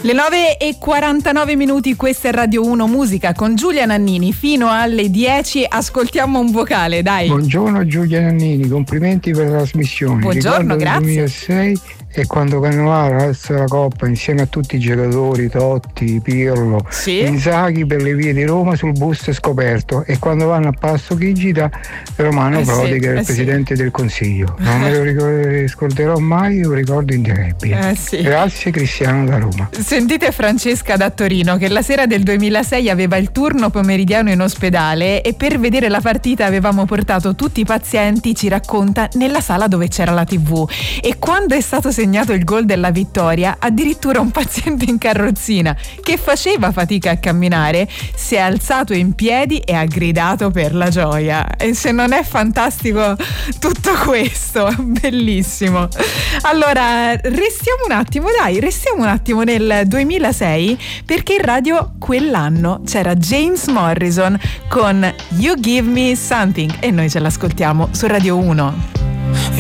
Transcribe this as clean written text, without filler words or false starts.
Le 9:49, questa è Radio 1 Musica con Giulia Nannini. Fino alle 10 ascoltiamo un vocale, dai. Buongiorno Giulia Nannini, complimenti per la trasmissione. Buongiorno, Ricordo grazie. 2006 e quando Cannavaro alza la coppa insieme a tutti i giocatori, Totti, Pirlo, Sì. Inzaghi per le vie di Roma sul bus scoperto, e quando vanno a Passo Chigi da Romano Prodi, che era il presidente del Consiglio. Non me lo scorderò mai, lo ricordo indelebile. Sì. Grazie, Cristiano da Roma. Sentite Francesca da Torino, che la sera del 2006 aveva il turno pomeridiano in ospedale e per vedere la partita avevamo portato tutti i pazienti, ci racconta, nella sala dove c'era la TV, e quando è stato segnato il gol della vittoria, addirittura un paziente in carrozzina che faceva fatica a camminare si è alzato in piedi e ha gridato per la gioia. E se non è fantastico tutto questo, bellissimo. Allora restiamo un attimo nel 2006, perché in radio quell'anno c'era James Morrison con You Give Me Something e noi ce l'ascoltiamo su Radio 1.